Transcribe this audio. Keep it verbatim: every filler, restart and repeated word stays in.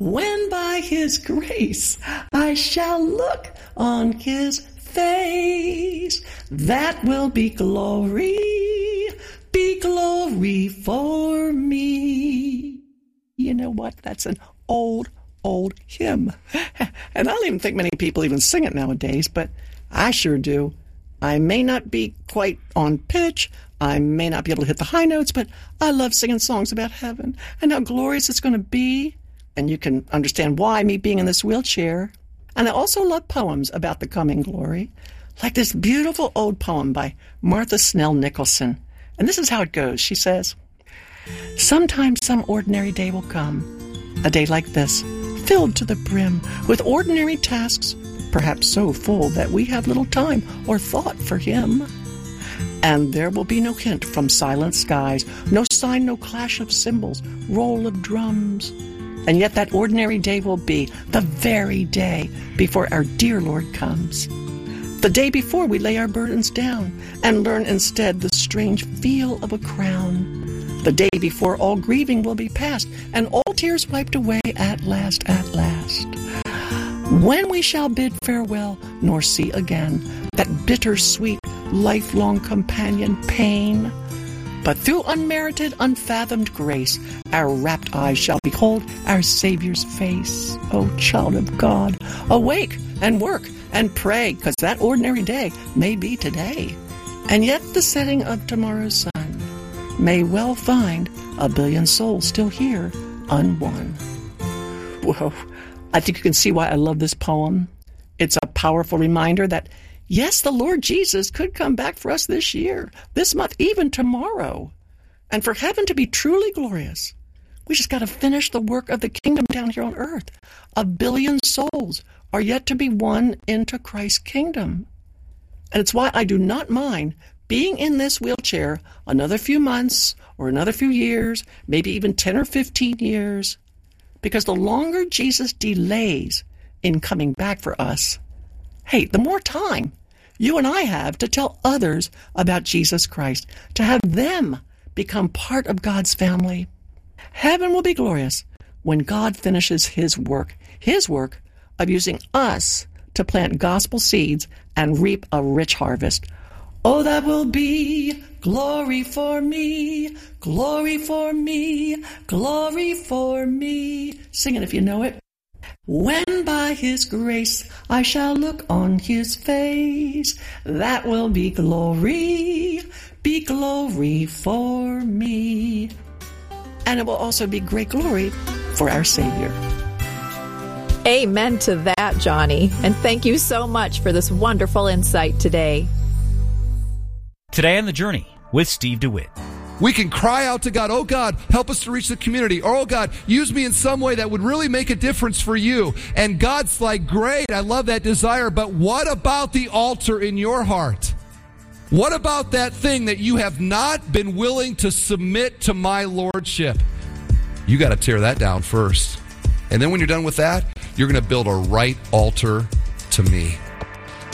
When by his grace I shall look on his face, that will be glory, be glory for me. You know what? That's an old, old hymn. And I don't even think many people even sing it nowadays, but I sure do. I may not be quite on pitch. I may not be able to hit the high notes, but I love singing songs about heaven and how glorious it's going to be. And you can understand why, me being in this wheelchair. And I also love poems about the coming glory, like this beautiful old poem by Martha Snell Nicholson. And this is how it goes. She says, "Sometimes some ordinary day will come, a day like this, filled to the brim with ordinary tasks, perhaps so full that we have little time or thought for him. And there will be no hint from silent skies, no sign, no clash of cymbals, roll of drums. And yet that ordinary day will be the very day before our dear Lord comes. The day before we lay our burdens down and learn instead the strange feel of a crown. The day before all grieving will be past and all tears wiped away at last, at last. When we shall bid farewell nor see again that bitter-sweet, lifelong companion pain. But through unmerited, unfathomed grace, our rapt eyes shall behold our Savior's face. O child of God, awake and work and pray, 'cause that ordinary day may be today. And yet the setting of tomorrow's sun may well find a billion souls still here, unwon." Whoa, I think you can see why I love this poem. It's a powerful reminder that yes, the Lord Jesus could come back for us this year, this month, even tomorrow. And for heaven to be truly glorious, we just got to finish the work of the kingdom down here on earth. A billion souls are yet to be won into Christ's kingdom. And it's why I do not mind being in this wheelchair another few months or another few years, maybe even ten or fifteen years, because the longer Jesus delays in coming back for us, hey, the more time you and I have to tell others about Jesus Christ, to have them become part of God's family. Heaven will be glorious when God finishes his work, his work of using us to plant gospel seeds and reap a rich harvest. Oh, that will be glory for me, glory for me, glory for me. Sing it if you know it. When by his grace I shall look on his face, that will be glory, be glory for me. And it will also be great glory for our Savior. Amen to that, Johnny. And thank you so much for this wonderful insight today. Today on The Journey with Steve DeWitt. We can cry out to God, oh God, help us to reach the community. Or, oh God, use me in some way that would really make a difference for you. And God's like, great, I love that desire, but what about the altar in your heart? What about that thing that you have not been willing to submit to my lordship? You got to tear that down first. And then when you're done with that, you're going to build a right altar to me.